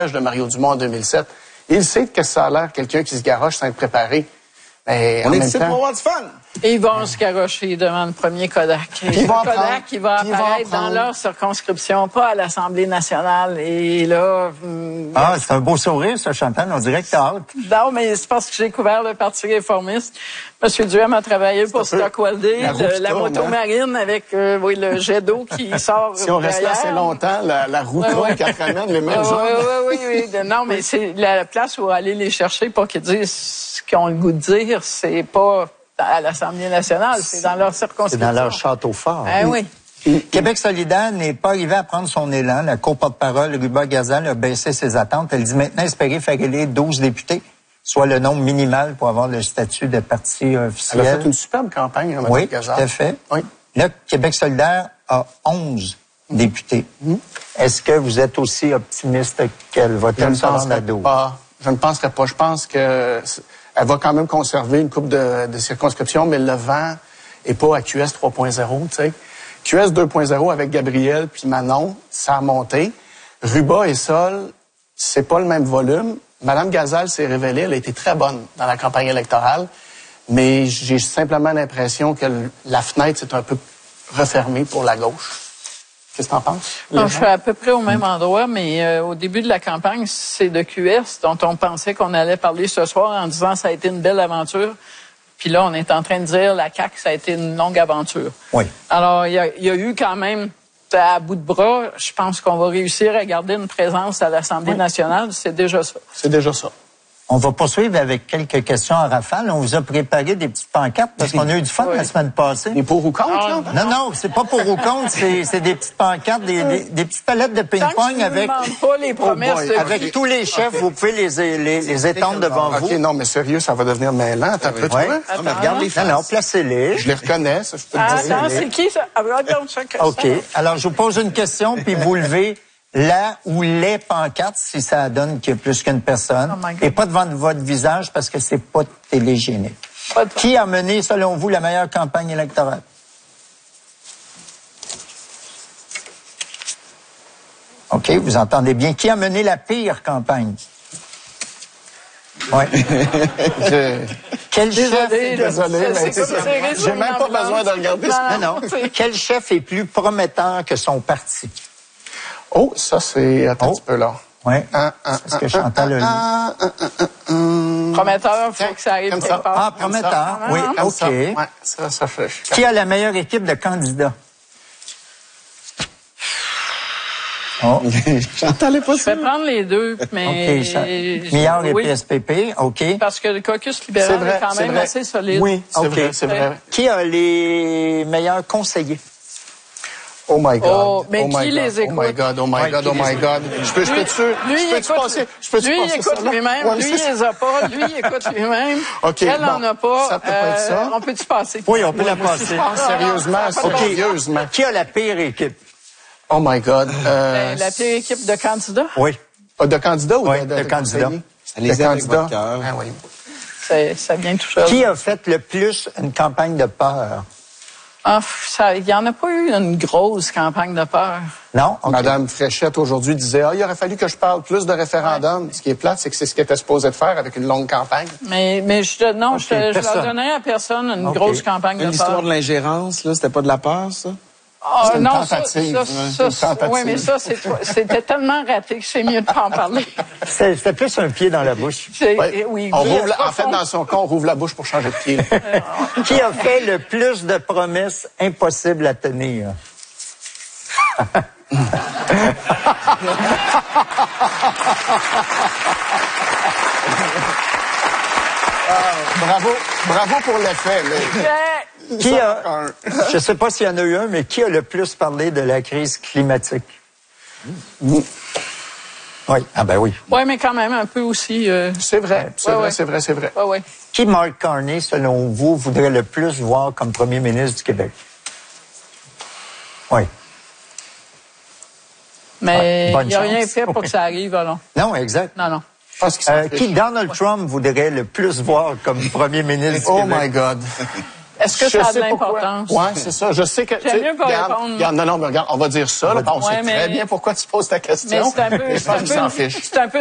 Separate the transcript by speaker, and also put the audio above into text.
Speaker 1: de Mario Dumont en 2007. Il sait que ça a l'air quelqu'un qui se garoche sans être préparé. Mais
Speaker 2: on est ici pour avoir du fun.
Speaker 3: Et ils vont se garrocher devant le premier Kodak. Et Kodak qui va apparaître dans leur circonscription, pas à l'Assemblée nationale. Et là...
Speaker 4: Ah, c'est un beau sourire, ça, Chantal. On dirait que t'as hâte.
Speaker 3: Non, mais c'est parce que j'ai couvert le Parti réformiste. M. Duhem a travaillé pour Stockwell-Day, la moto marine avec le jet d'eau qui sort.
Speaker 1: Si on reste là assez longtemps, la roue tourne qui ramène les mêmes gens.
Speaker 3: Oui. Non, mais c'est la place où aller les chercher pour qu'ils disent ce qu'ils ont le goût de dire. C'est pas à l'Assemblée nationale, c'est dans leur circonscription.
Speaker 4: C'est dans leur château fort.
Speaker 3: Oui.
Speaker 4: Québec solidaire n'est pas arrivé à prendre son élan. La co-porte-parole, Ruba Gazal, a baissé ses attentes. Elle dit maintenant espérer faire élire 12 députés, soit le nombre minimal pour avoir le statut de parti officiel.
Speaker 1: Elle a fait une superbe campagne, Mme Gazal.
Speaker 4: Oui, tout à fait.
Speaker 1: Oui.
Speaker 4: Là, Québec solidaire a 11 députés. Est-ce que vous êtes aussi optimiste qu'elle va se rendre à 12?
Speaker 1: Je ne penserais pas. Je pense que elle va quand même conserver une coupe de circonscriptions, mais le vent est pas à QS 3.0, tu sais. QS 2.0 avec Gabriel puis Manon, ça a monté. Ruba et Sol, c'est pas le même volume. Madame Gazal s'est révélée, elle a été très bonne dans la campagne électorale, mais j'ai simplement l'impression que la fenêtre s'est un peu refermée pour la gauche. Qu'est-ce que t'en penses?
Speaker 3: Non, je suis à peu près au même endroit, mais au début de la campagne, c'est de QS dont on pensait qu'on allait parler ce soir en disant ça a été une belle aventure. Puis là, on est en train de dire la CAQ, ça a été une longue aventure.
Speaker 4: Oui.
Speaker 3: Alors, il y a eu quand même, à bout de bras, je pense qu'on va réussir à garder une présence à l'Assemblée nationale. C'est déjà ça.
Speaker 1: C'est déjà ça.
Speaker 4: On va poursuivre avec quelques questions en rafale. On vous a préparé des petites pancartes parce qu'on a eu du fun la semaine passée.
Speaker 1: Des pour ou contre, là?
Speaker 4: Non, c'est pas pour ou contre, c'est des petites pancartes, des petites palettes de ping-pong avec...
Speaker 3: Pas les promesses
Speaker 4: avec tous les chefs, vous pouvez les étendre devant vous.
Speaker 1: OK, non, mais sérieux, ça va devenir mêlant. T'as peu, toi?
Speaker 2: Non, mais regarde les faces.
Speaker 4: Non, placez-les.
Speaker 1: Je les reconnais, ça, je peux te dire.
Speaker 3: Attends, c'est qui ça?
Speaker 4: OK. Alors, je vous pose une question, puis vous levez la ou les pancartes, si ça donne qu'il y a plus qu'une personne. Et pas devant votre visage, parce que c'est pas télégénique. Qui a mené, selon vous, la meilleure campagne électorale? OK, vous entendez bien. Qui a mené la pire campagne? Oui. Quel chef...
Speaker 1: Désolé, mais j'ai même pas besoin de regarder ça.
Speaker 4: Non. Quel chef est plus prometteur que son parti?
Speaker 1: Oh, ça, c'est... Attends un petit peu là.
Speaker 4: Oui. Est-ce que Chantal a lu?
Speaker 3: Prometteur, il faut que ça arrive quelque part.
Speaker 4: Ah, prometteur. Oui, OK.
Speaker 1: Ouais, ça fait...
Speaker 4: Qui a la meilleure équipe de candidats? Oh.
Speaker 1: Chantal est pas
Speaker 3: Je vais prendre les deux, mais...
Speaker 4: OK. Milliard et PSPP, OK.
Speaker 3: Parce que le caucus libéral est quand même assez solide.
Speaker 1: Oui, c'est vrai.
Speaker 4: Qui a les meilleurs conseillers?
Speaker 1: Oh my God.
Speaker 3: Oh, mais qui les écoute?
Speaker 1: Oh my God. Je peux-tu passer?
Speaker 3: Lui, il écoute lui-même. Lui, il les a pas. Lui, il écoute lui-même.
Speaker 1: OK.
Speaker 3: Elle n'en a pas.
Speaker 1: Ça peut pas être ça.
Speaker 3: On peut-tu passer?
Speaker 4: Oui, on peut la passer.
Speaker 1: Sérieusement.
Speaker 4: Qui a la pire équipe?
Speaker 1: Oh my God.
Speaker 3: La pire équipe de candidats?
Speaker 4: Oui.
Speaker 1: De candidats ou
Speaker 4: de candidats?
Speaker 2: Allez-y avec votre cœur.
Speaker 1: Ah oui.
Speaker 3: Ça vient tout seul.
Speaker 4: Qui a fait le plus une campagne de peur?
Speaker 3: Il n'y en a pas eu une grosse campagne de peur.
Speaker 4: Non? Okay.
Speaker 1: Madame Fréchette, aujourd'hui, disait, il aurait fallu que je parle plus de référendum. Ce qui est plate, c'est que c'est ce qu'elle était supposée de faire avec une longue campagne.
Speaker 3: Mais je leur donnerais à personne une grosse campagne de peur.
Speaker 2: L'histoire de l'ingérence, là, c'était pas de la peur, ça?
Speaker 1: C'est une
Speaker 3: non,
Speaker 1: tentative.
Speaker 3: Oui, mais ça, c'était tellement raté que c'est mieux de pas en parler.
Speaker 4: C'était plus un pied dans la bouche.
Speaker 3: Oui.
Speaker 1: En fait, dans son cas, on rouvre la bouche pour changer de pied.
Speaker 4: Qui a fait le plus de promesses impossibles à tenir?
Speaker 1: Bravo pour l'effet.
Speaker 4: Qui a, je ne sais pas s'il y en a eu un, mais qui a le plus parlé de la crise climatique? Oui. Ah ben oui.
Speaker 3: Oui, mais quand même un peu aussi.
Speaker 1: C'est vrai.
Speaker 3: Ouais.
Speaker 4: Qui, Mark Carney, selon vous, voudrait le plus voir comme premier ministre du Québec? Oui.
Speaker 3: Mais il n'y a rien fait pour que ça arrive, alors.
Speaker 4: Non, exact.
Speaker 3: Non.
Speaker 4: Qui, Donald Trump, voudrait le plus voir comme premier ministre du Québec?
Speaker 1: Oh my God.
Speaker 3: Est-ce que ça a de l'importance?
Speaker 1: Oui, c'est ça. Je sais que...
Speaker 3: J'aime mieux pas répondre.
Speaker 1: Non, mais regarde, on va dire ça. Là, on sait très bien pourquoi tu poses ta question.
Speaker 3: Mais c'est un peu...
Speaker 1: je pense qu'ils s'en fichent.
Speaker 3: C'est un peu